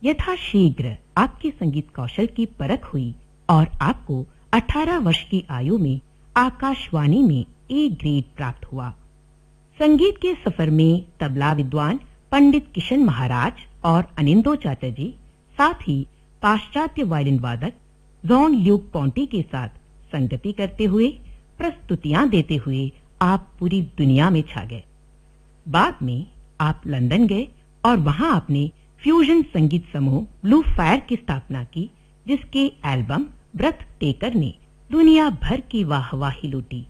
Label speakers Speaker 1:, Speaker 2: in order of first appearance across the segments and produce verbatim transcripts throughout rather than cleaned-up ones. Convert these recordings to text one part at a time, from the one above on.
Speaker 1: यथाशीघ्र आपके संगीत कौशल की परख हुई और आपको अठारह वर्ष की आयु में आकाशवाणी में ए ग्रेड प्राप्त हुआ। संगीत के सफर में तबला विद्वान पंडित किशन महाराज और अनिंदो चैटर्जी, साथ ही पाश्चात्य वायलिन वादक जॉन ल्यूक पॉन्टी के साथ संगति करते हुए, प्रस्तुतियां देते हुए आप पूरी दुनिया में छा गए। बाद में आप लंदन गए और वहां आपने फ्यूजन संगीत समूह ब्लू फायर की स्थापना की, जिसके एल्बम ब्रेथ टेकर ने दुनिया भर की वाहवाही लूटी।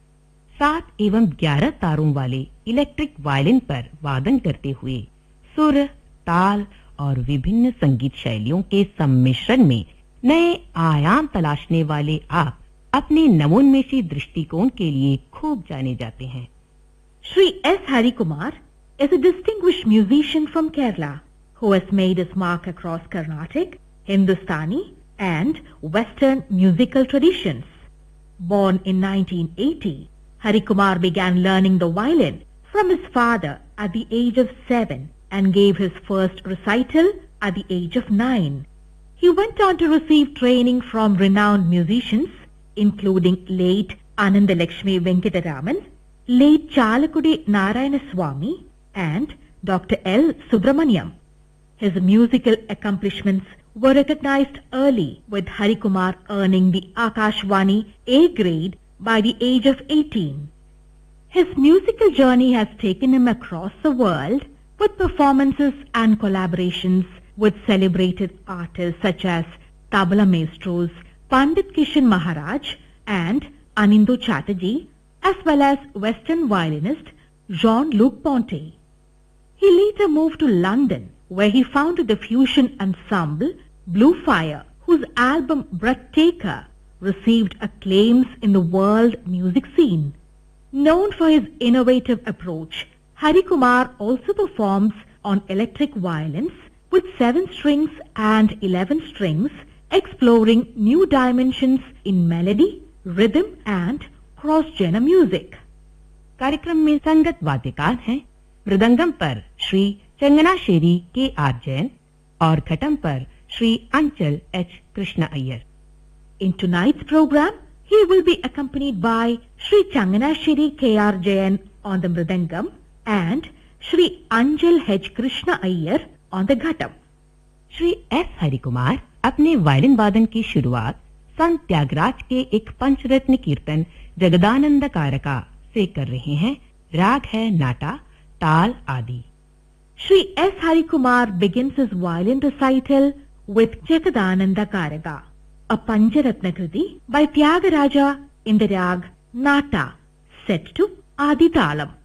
Speaker 1: सात एवं ग्यारह तारों वाले इलेक्ट्रिक वायलिन पर वादन करते हुए सुर, ताल और विभिन्न संगीत शैलियों के सम्मिश्रण में नए आयाम तलाशने वाले आप अपने नवोन्मेषी दृष्टिकोण के लिए खूब जाने जाते हैं।
Speaker 2: Shri S. Harikumar is a distinguished musician from Kerala who has made his mark across Carnatic, Hindustani and Western musical traditions. Born in nineteen eighty, Harikumar began learning the violin from his father at the age of seven and gave his first recital at the age of nine. He went on to receive training from renowned musicians including late Anandalakshmi Venkataraman, late Chalakudi Narayana Swami and Doctor L. Subramaniam. His musical accomplishments were recognized early, with Harikumar earning the Akashvani A grade by the age of eighteen. His musical journey has taken him across the world with performances and collaborations with celebrated artists such as tabla maestros Pandit Kishan Maharaj and Anindo Chatterjee, as well as Western violinist Jean-Luc Ponty. He later moved to London, where he founded the fusion ensemble Blue Fire, whose album Breath Taker received acclaims in the world music scene. Known for his innovative approach, Harikumar also performs on electric violins with seven strings and eleven strings, exploring new dimensions in melody, rhythm and cross-genre music.
Speaker 1: कार्यक्रम में संगत वाद्यकार हैं मृदंगम पर श्री चंगना शेरी के are Jain और घटम पर श्री अंचल H Krishna Iyer.
Speaker 2: In tonight's program, he will be accompanied by Shri Changanashiri K R Jayan on the mridangam and Shri Anjal H Krishna Iyer on the ghatam.
Speaker 1: Shri S Harikumar अपने वायलिन वादन की शुरुआत संत त्यागराज के एक पंचरत्न कीर्तन जगदानंद कारका से कर रहे हैं. राग है नाटा, ताल आदि.
Speaker 2: Shri S. Harikumar begins his violin recital with Jagadananda Karaka, a Pancharatna Kriti by Tyagaraja in the rag Nata, set to Adi Talam.